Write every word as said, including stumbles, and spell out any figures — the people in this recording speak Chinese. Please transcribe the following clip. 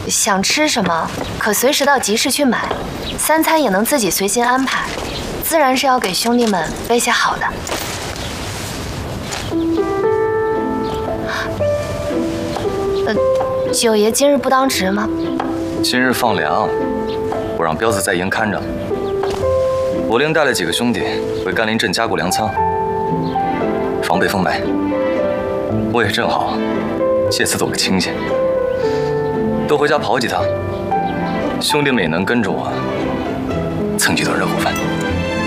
想吃什么可随时到集市去买，三餐也能自己随心安排，自然是要给兄弟们备些好的。呃，九爷今日不当值吗？ 今日放粮，我让彪子在营看着。我另带了几个兄弟回甘林镇加固粮仓，防备风霾。我也正好借此走个清闲，多回家跑几趟，兄弟们也能跟着我蹭几顿热乎饭。